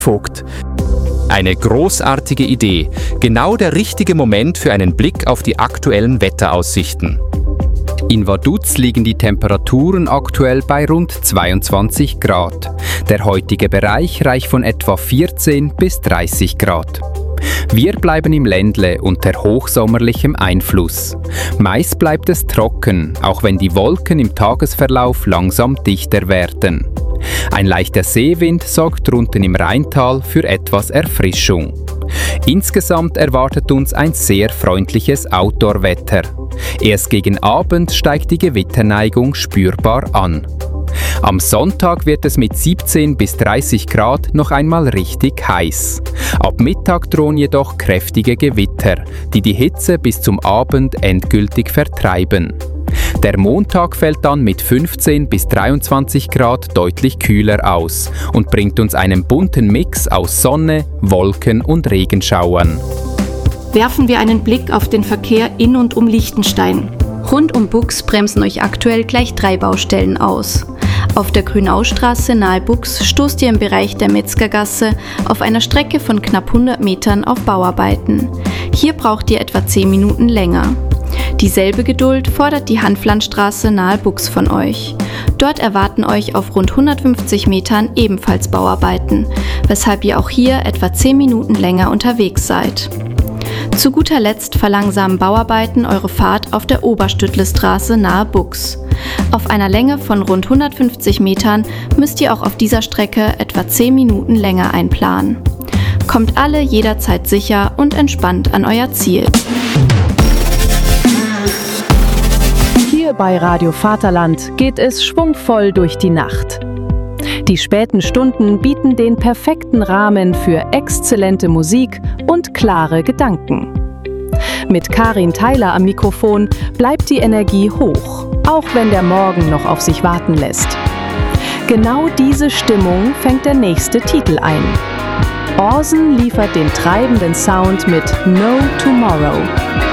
Vogt. Eine großartige Idee, genau der richtige Moment für einen Blick auf die aktuellen Wetteraussichten. In Vaduz liegen die Temperaturen aktuell bei rund 22 Grad. Der heutige Bereich reicht von etwa 14 bis 30 Grad. Wir bleiben im Ländle unter hochsommerlichem Einfluss. Meist bleibt es trocken, auch wenn die Wolken im Tagesverlauf langsam dichter werden. Ein leichter Seewind sorgt drunten im Rheintal für etwas Erfrischung. Insgesamt erwartet uns ein sehr freundliches Outdoor-Wetter. Erst gegen Abend steigt die Gewitterneigung spürbar an. Am Sonntag wird es mit 17 bis 30 Grad noch einmal richtig heiß. Ab Mittag drohen jedoch kräftige Gewitter, die die Hitze bis zum Abend endgültig vertreiben. Der Montag fällt dann mit 15 bis 23 Grad deutlich kühler aus und bringt uns einen bunten Mix aus Sonne, Wolken und Regenschauern. Werfen wir einen Blick auf den Verkehr in und um Liechtenstein. Rund um Buchs bremsen euch aktuell gleich 3 Baustellen aus. Auf der Grünaustraße nahe Buchs stoßt ihr im Bereich der Metzgergasse auf einer Strecke von knapp 100 Metern auf Bauarbeiten. Hier braucht ihr etwa 10 Minuten länger. Dieselbe Geduld fordert die Hanflandstraße nahe Buchs von euch. Dort erwarten euch auf rund 150 Metern ebenfalls Bauarbeiten, weshalb ihr auch hier etwa 10 Minuten länger unterwegs seid. Zu guter Letzt verlangsamen Bauarbeiten eure Fahrt auf der Oberstüttlestraße nahe Buchs. Auf einer Länge von rund 150 Metern müsst ihr auch auf dieser Strecke etwa 10 Minuten länger einplanen. Kommt alle jederzeit sicher und entspannt an euer Ziel. Hier bei Radio Vaterland geht es schwungvoll durch die Nacht. Die späten Stunden bieten den perfekten Rahmen für exzellente Musik und klare Gedanken. Mit Karin Theiler am Mikrofon bleibt die Energie hoch, auch wenn der Morgen noch auf sich warten lässt. Genau diese Stimmung fängt der nächste Titel ein. Orson liefert den treibenden Sound mit No Tomorrow.